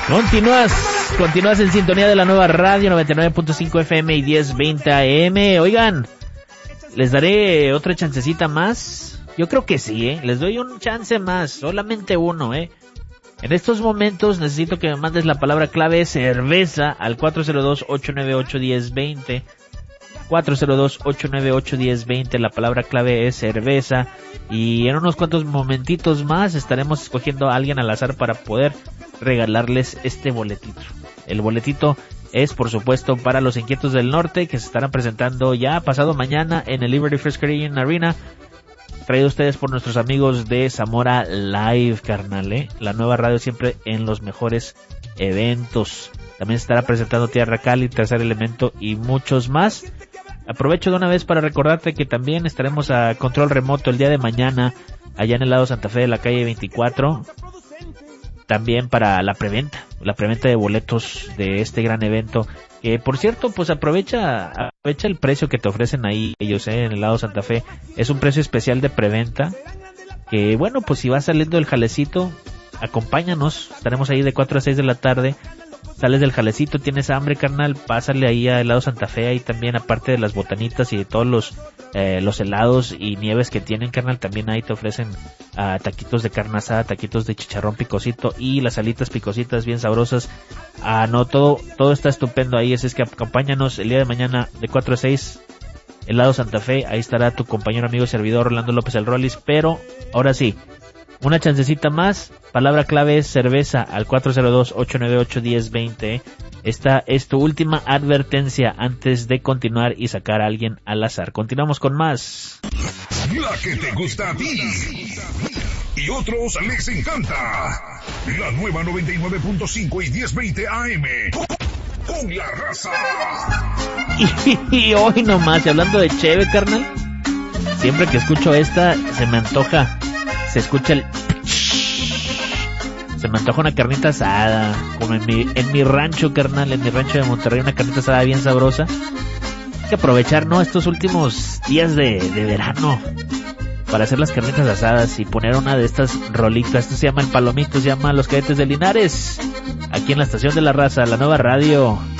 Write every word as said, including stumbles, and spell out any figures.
Continúas, continúas en sintonía de la nueva radio noventa y nueve punto cinco F M y diez veinte A M. Oigan, les daré otra chancecita más. Yo creo que sí, ¿eh? Les doy un chance más, solamente uno, ¿eh? En estos momentos necesito que me mandes la palabra clave cerveza al cuatro cero dos, ocho nueve ocho, uno cero dos cero. cuatro cero dos, ocho nueve ocho, uno cero dos cero. La palabra clave es cerveza. Y en unos cuantos momentitos más estaremos escogiendo a alguien al azar para poder regalarles este boletito. El boletito es, por supuesto, para los Inquietos del Norte, que se estarán presentando ya pasado mañana en el Liberty First Caribbean Arena, traído a ustedes por nuestros amigos de Zamora Live, carnal, ¿eh? La nueva radio siempre en los mejores eventos. También se estará presentando Tierra Cali, Tercer Elemento y muchos más. Aprovecho de una vez para recordarte que también estaremos a control remoto el día de mañana, allá en el lado Santa Fe de la calle veinticuatro. También para la preventa, la preventa de boletos de este gran evento. Que por cierto, pues aprovecha, aprovecha el precio que te ofrecen ahí ellos, eh, en el lado Santa Fe. Es un precio especial de preventa. Que bueno, pues si vas saliendo del jalecito, acompáñanos. Estaremos ahí de cuatro a seis de la tarde. Sales del jalecito, tienes hambre, carnal, pásale ahí al lado Santa Fe, ahí también, aparte de las botanitas y de todos los eh, los helados y nieves que tienen, carnal, también ahí te ofrecen uh, taquitos de carne asada, taquitos de chicharrón picosito y las alitas picositas bien sabrosas. Ah, no, todo todo está estupendo ahí, así es que acompáñanos el día de mañana de cuatro a seis, el lado Santa Fe, ahí estará tu compañero, amigo y servidor Rolando López el Rollis, pero ahora sí, una chancecita más, palabra clave es cerveza al cuatro cero dos, ocho nueve ocho, uno cero dos cero. Esta es tu última advertencia antes de continuar y sacar a alguien al azar. Continuamos con más. La que te gusta a ti y otros les encanta. La nueva noventa y nueve punto cinco y diez veinte A M. Con la raza. Y, y hoy nomás, y hablando de cheve, carnal, siempre que escucho esta se me antoja. Se escucha el... Se me antoja una carnita asada, como en mi, en mi rancho, carnal, en mi rancho de Monterrey, una carnita asada bien sabrosa. Hay que aprovechar, ¿no?, estos últimos días de, de verano para hacer las carnitas asadas y poner una de estas rolitas. Esto se llama El Palomito, se llama Los Cadetes de Linares, aquí en la estación de la raza, la nueva radio.